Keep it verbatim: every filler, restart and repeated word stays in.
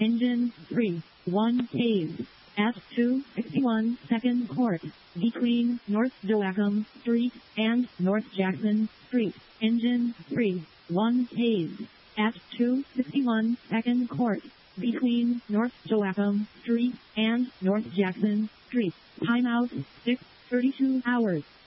Engine three one phase at two sixty-one second Court between North Joachim Street and North Jackson Street. Engine three one phase at two sixty-one second Court between North Joachim Street and North Jackson Street. Timeout six thirty-two hours.